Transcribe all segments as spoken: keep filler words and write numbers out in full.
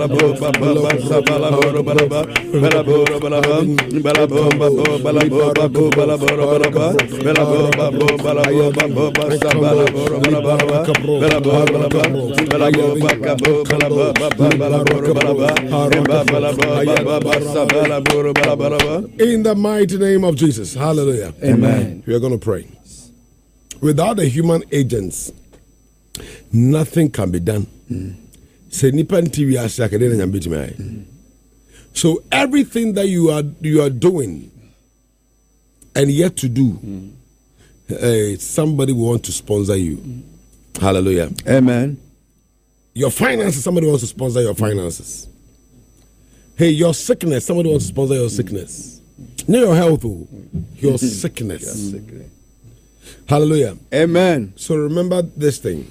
the mighty name of Jesus. Hallelujah. Amen. We are going to pray. Without the human agents, nothing can be done. Mm. So everything that you are you are doing and yet to do, mm. uh, somebody will want to sponsor you. Mm. Hallelujah. Amen. Your finances, somebody wants to sponsor your finances. Hey, your sickness, somebody wants to sponsor your sickness. Not your health, your sickness. Your sickness. Hallelujah. Amen. So remember this thing.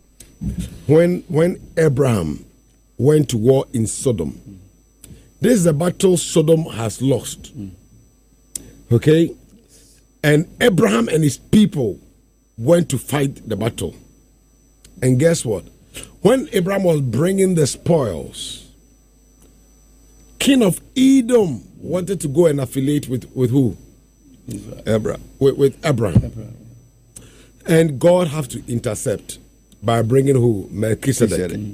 When when Abraham went to war in Sodom, this is a battle Sodom has lost. Okay? And Abraham and his people went to fight the battle. And guess what? When Abraham was bringing the spoils, king of Edom wanted to go and affiliate with, with who? Abraham. With, with Abraham. Abraham. And God have to intercept by bringing who? Melchizedek. He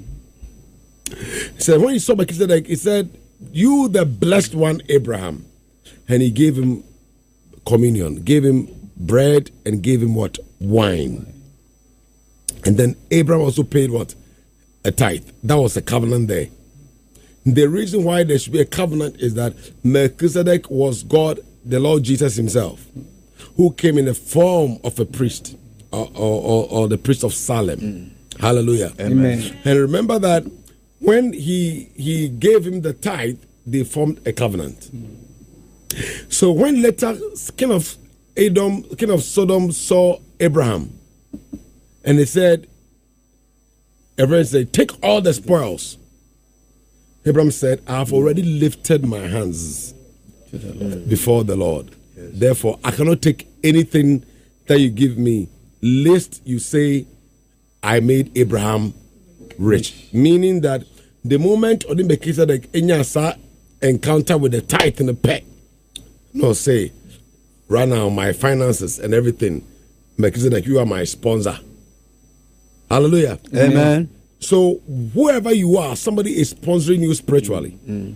said, when he saw Melchizedek, he said, you the blessed one, Abraham. And he gave him communion, gave him bread, and gave him what? Wine. And then Abraham also paid what? A tithe. That was a covenant there. The reason why there should be a covenant is that Melchizedek was God, the Lord Jesus himself, who came in the form of a priest. Or, or, or the priest of Salem. Mm. Hallelujah. Amen. And remember that when he he gave him the tithe, they formed a covenant. Mm. So when later king of Edom, king of Sodom saw Abraham, and he said, Abraham said, take all the spoils. Abraham said, I have already lifted my hands before the Lord. Yes. Therefore, I cannot take anything that you give me, lest you say, I made Abraham rich. Meaning that the moment of the Melchizedek encounter with the tithe and the pay, no, say, right now, my finances and everything, Melchizedek, you are my sponsor. Hallelujah. Amen. So, whoever you are, somebody is sponsoring you spiritually. Mm.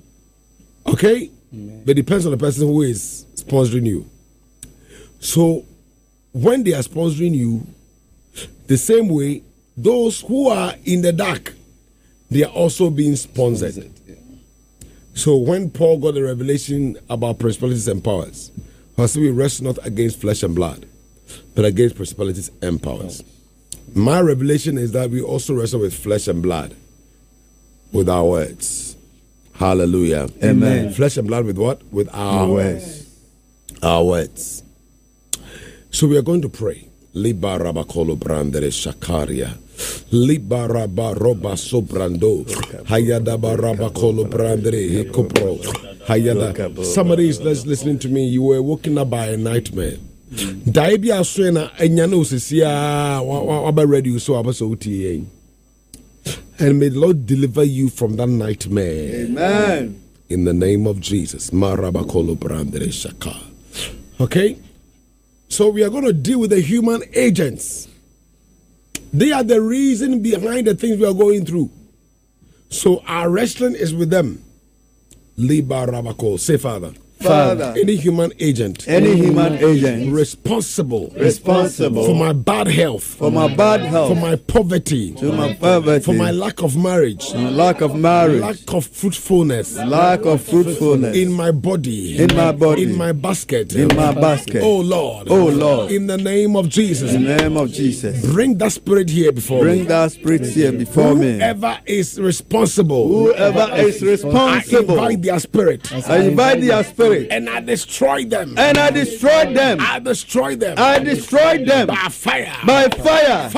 Okay? Amen. But it depends on the person who is sponsoring you. So, when they are sponsoring you, the same way, those who are in the dark, they are also being sponsored. sponsored yeah. So when Paul got the revelation about principalities and powers, he said, we wrestle not against flesh and blood, but against principalities and powers. Oh. My revelation is that we also wrestle with flesh and blood, with our words. Hallelujah. Amen. Flesh and blood with what? With our Amen. words. Our words. So we are going to pray. Liba rabakolo brandere shakaria. Liba raba roba sobrando. Hayada barabakolo brandere hikopro. Hayada. Somebody is listening to me. You were woken up by a nightmare. Daibi aswena enyano sisia waba ready so aba so tie. And may the Lord deliver you from that nightmare. Amen. In the name of Jesus. Marabakolo brandere shaka. Okay? So we are going to deal with the human agents. They are the reason behind the things we are going through. So our wrestling is with them. Liba Rabako. Say, Father. Father, any human agent, any human agent responsible, responsible for my bad health, for my bad health, for my poverty, to my poverty, for my lack of marriage, my lack of marriage, lack of fruitfulness, lack of fruitfulness in my body, in my body, in my basket, in my basket. Oh Lord, oh Lord, in the name of Jesus, in the name of Jesus, bring that spirit here before bring me. Bring that spirit here before Whoever me. Whoever is responsible, whoever is responsible, I invite their spirit. I invite their spirit. And I destroy them. And I destroy them. I destroy them. I destroy them. By fire. By fire. Fire.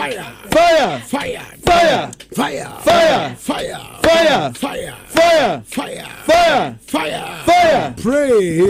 Fire. Fire. Fire. Fire. Fire. Fire. Fire. Fire. Fire. Fire. Fire. Fire. Fire. Pray.